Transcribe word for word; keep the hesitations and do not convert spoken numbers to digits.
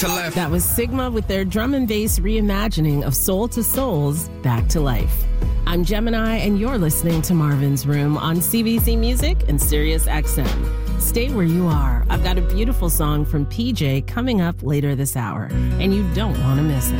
to left. That was Sigma with their drum and bass reimagining of Soul to Soul's Back to Life. I'm Gemini, and you're listening to Marvin's Room on C B C Music and Sirius X M. Stay where you are. I've got a beautiful song from P J coming up later this hour, and you don't want to miss it.